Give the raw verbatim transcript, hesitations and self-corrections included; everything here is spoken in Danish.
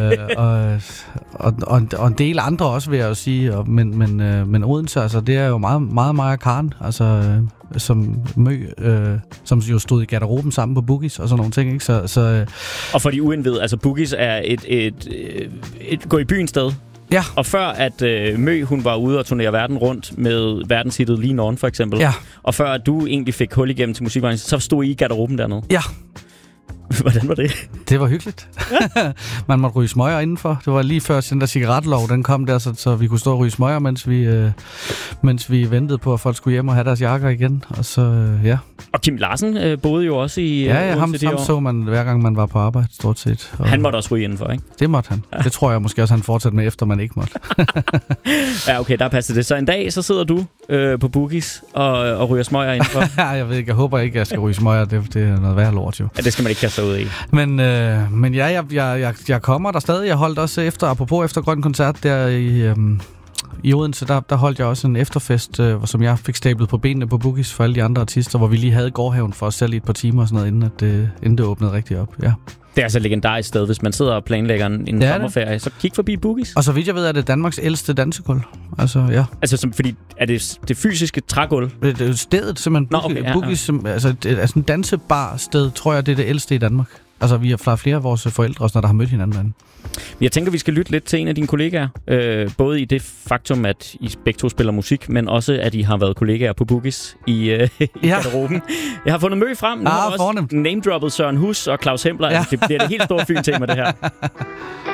øh, og, og, og, og en del andre også, vil jeg jo sige. Og, men, men, øh, men Odense, altså, det er jo meget, meget Maja Karen, altså, øh, som Mø, øh, som jo stod i garderoben sammen på Boogies og sådan nogle ting, ikke? Så, så, øh, og for de uindvidede, altså Boogies er et, et, et, et gå i byen sted. Ja. Og før at øh, Mø, hun var ude og turnere verden rundt med verdenshittet Lean On, for eksempel. Ja. Og før at du egentlig fik hul igennem til musikbranchen, så stod I i garderoben dernede. Ja. Hvordan var det? Det var hyggeligt. Man måtte ryge smøger indenfor. Det var lige før den der cigaretlov, den kom der, så, så vi kunne stå og ryge smøger, mens vi, øh, mens vi ventede på, at folk skulle hjem og have deres jakker igen. Og så, øh, ja. Og Kim Larsen øh, boede jo også i Ja, ja, ham, ham så man hver gang, man var på arbejde, stort set. Og han måtte også ryge indenfor, ikke? Det måtte han. Ja. Det tror jeg måske også, han fortsatte med, efter man ikke måtte. Ja, okay, der passer det. Så en dag, så sidder du øh, på Boogies og, og ryger smøger indenfor. Jeg ved ikke, jeg håber ikke, jeg skal ryge smøger. Det, det er noget værre lort, jo. Ja, det skal man ikke kaste sig ud i. Men, øh, men ja, jeg, jeg, jeg, jeg kommer der stadig. Jeg holdt også efter, apropos efter Grøn Koncert, der i, øhm, i Odense, der, der holdt jeg også en efterfest, øh, som jeg fik stablet på benene på Boogies for alle de andre artister, hvor vi lige havde gårdhaven for os selv i et par timer og sådan noget, inden, at det, inden det åbnede rigtig op. Ja. Det er altså et legendarisk sted, hvis man sidder og planlægger en, en sommerferie. Så kig forbi Boogies. Og så vidt jeg ved, er det Danmarks ældste dansegulv. Altså, ja. Altså, som, fordi er det det fysiske trægulv? Det, det er stedet simpelthen. Nå, okay, ja, Boogies, ja. Altså, det er sådan en dansebar sted, tror jeg, det er det ældste i Danmark. Altså, vi har flere af vores forældre, også, når der har mødt hinanden. Jeg tænker, vi skal lytte lidt til en af dine kollegaer. Øh, både i det faktum, at I begge to spiller musik, men også, at I har været kollegaer på Boogies i, øh, i ja. garderoben. Jeg har fundet Mø frem. Nu ah, har også name-droppet Søren Hus og Claus Hempler. Ja. Det bliver det helt store Fyn-tema, det her.